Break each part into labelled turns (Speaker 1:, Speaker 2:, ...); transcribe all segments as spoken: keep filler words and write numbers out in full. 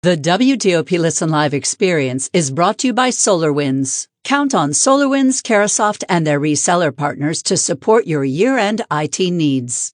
Speaker 1: The W T O P Listen Live experience is brought to you by SolarWinds. Count on SolarWinds, Carasoft, and their reseller partners to support your year-end I T needs.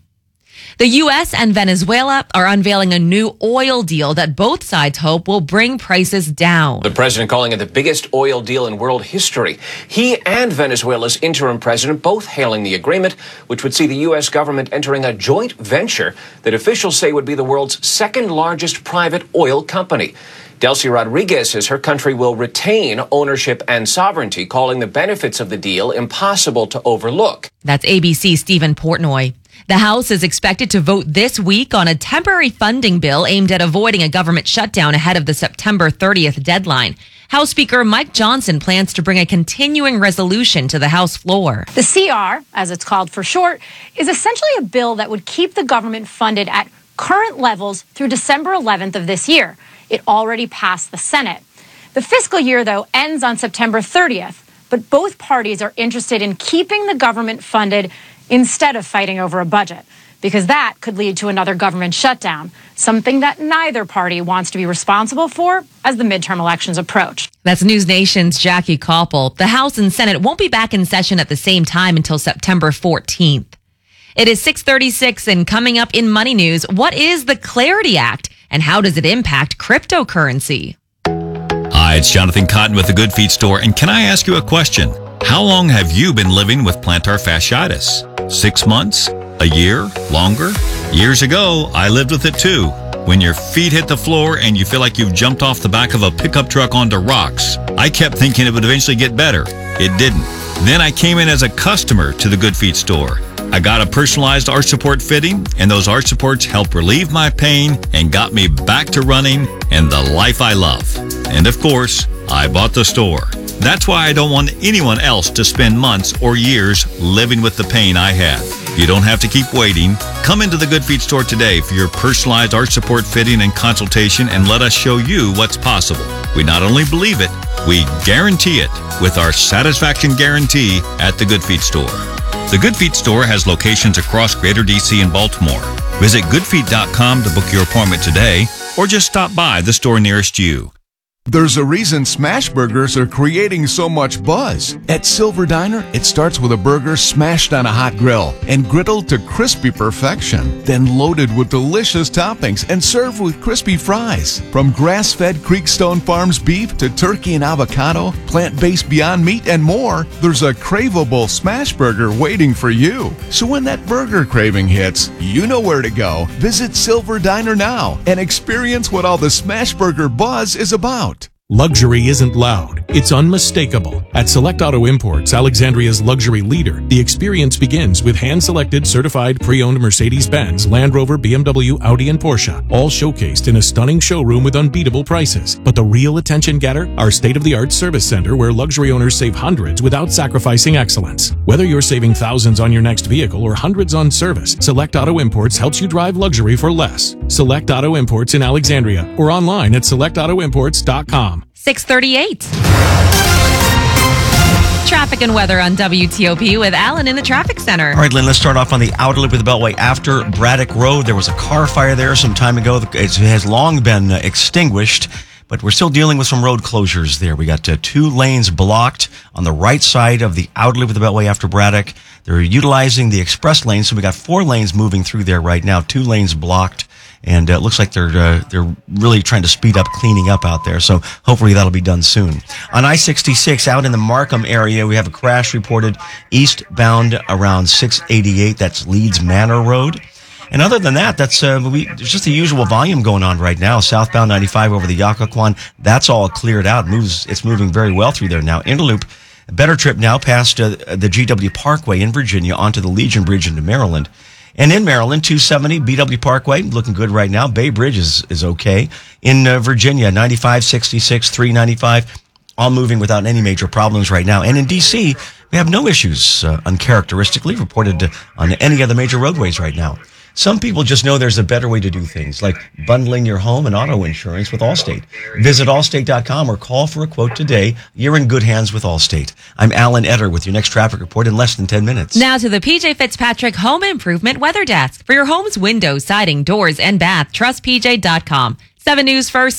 Speaker 2: The U S and Venezuela are unveiling a new oil deal that both sides hope will bring prices down.
Speaker 3: The president calling it the biggest oil deal in world history. He and Venezuela's interim president both hailing the agreement, which would see the U S government entering a joint venture that officials say would be the world's second largest private oil company. Delcy Rodriguez says her country will retain ownership and sovereignty, calling the benefits of the deal impossible to overlook.
Speaker 2: That's A B C's Stephen Portnoy. The House is expected to vote this week on a temporary funding bill aimed at avoiding a government shutdown ahead of the September thirtieth deadline. House Speaker Mike Johnson plans to bring a continuing resolution to the House floor.
Speaker 4: The C R, as it's called for short, is essentially a bill that would keep the government funded at current levels through December eleventh of this year. It already passed the Senate. The fiscal year, though, ends on September thirtieth, but both parties are interested in keeping the government funded instead of fighting over a budget, because that could lead to another government shutdown, something that neither party wants to be responsible for as the midterm elections approach.
Speaker 2: That's News Nation's Jackie Koppel. The House and Senate won't be back in session at the same time until September fourteenth. It is six thirty-six, and coming up in Money News, what is the Clarity Act and how does it impact cryptocurrency?
Speaker 5: Hi, it's Jonathan Cotton with the Good Feet Store, and can I ask you a question? How long have you been living with plantar fasciitis? Six months? A year? Longer? Years ago, I lived with it too. When your feet hit the floor and you feel like you've jumped off the back of a pickup truck onto rocks, I kept thinking it would eventually get better. It didn't. Then I came in as a customer to the Good Feet Store. I got a personalized arch support fitting, and those arch supports helped relieve my pain and got me back to running and the life I love. And of course, I bought the store. That's why I don't want anyone else to spend months or years living with the pain I had. You don't have to keep waiting. Come into the Good Feet Store today for your personalized arch support fitting and consultation, and let us show you what's possible. We not only believe it, we guarantee it with our satisfaction guarantee at the Good Feet Store. The Good Feet Store has locations across Greater D C and Baltimore. Visit good feet dot com to book your appointment today, or just stop by the store nearest you.
Speaker 6: There's a reason smash burgers are creating so much buzz. At Silver Diner, it starts with a burger smashed on a hot grill and griddled to crispy perfection, then loaded with delicious toppings and served with crispy fries. From grass-fed Creekstone Farms beef to turkey and avocado, plant-based Beyond Meat, and more, there's a craveable smash burger waiting for you. So when that burger craving hits, you know where to go. Visit Silver Diner now and experience what all the smash burger buzz is about.
Speaker 7: Luxury isn't loud, it's unmistakable. At Select Auto Imports, Alexandria's luxury leader, the experience begins with hand-selected, certified, pre-owned Mercedes-Benz, Land Rover, B M W, Audi, and Porsche, all showcased in a stunning showroom with unbeatable prices. But the real attention getter? Our state-of-the-art service center, where luxury owners save hundreds without sacrificing excellence. Whether you're saving thousands on your next vehicle or hundreds on service, Select Auto Imports helps you drive luxury for less. Select Auto Imports in Alexandria, or online at select auto imports dot com.
Speaker 2: six thirty-eight. Traffic and weather on W T O P with Alan in the traffic center.
Speaker 8: All right, Lynn, let's start off on the outer loop of the Beltway. After Braddock Road, there was a car fire there some time ago. It has long been extinguished, but we're still dealing with some road closures there. We got uh, two lanes blocked on the right side of the outer loop of the Beltway after Braddock. They're utilizing the express lane, so we got four lanes moving through there right now, two lanes blocked. And uh, it looks like they're uh, they're really trying to speed up cleaning up out there. So hopefully that'll be done soon. On I sixty-six, out in the Markham area, we have a crash reported eastbound around six eighty-eight. That's Leeds Manor Road. And other than that, that's uh, we, there's just the usual volume going on right now. Southbound ninety-five over the Occoquan, that's all cleared out. Moves It's moving very well through there now. Interloop, a better trip now past uh, the G W Parkway in Virginia onto the Legion Bridge into Maryland. And in Maryland, two seventy B W Parkway, looking good right now. Bay Bridge is, is okay. In uh, Virginia, ninety-five, sixty-six, three ninety-five, all moving without any major problems right now. And in D C, we have no issues, uh, uncharacteristically, reported uh, on any of the major roadways right now. Some people just know there's a better way to do things, like bundling your home and auto insurance with Allstate. Visit allstate dot com or call for a quote today. You're in good hands with Allstate. I'm Alan Etter with your next traffic report in less than ten minutes.
Speaker 2: Now to the P J Fitzpatrick Home Improvement Weather Desk. For your home's windows, siding, doors, and bath, trust P J dot com. seven News First.